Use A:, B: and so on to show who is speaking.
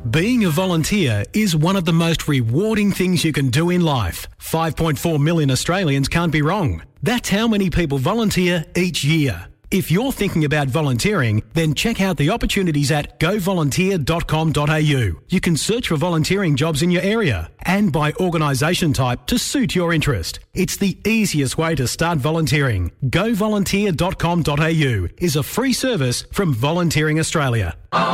A: Being a volunteer is one of the most rewarding things you can do in life. 5.4 million Australians can't be wrong. That's how many people volunteer each year. If you're thinking about volunteering, then check out the opportunities at govolunteer.com.au. You can search for volunteering jobs in your area and by organisation type to suit your interest. It's the easiest way to start volunteering. Govolunteer.com.au is a free service from Volunteering Australia.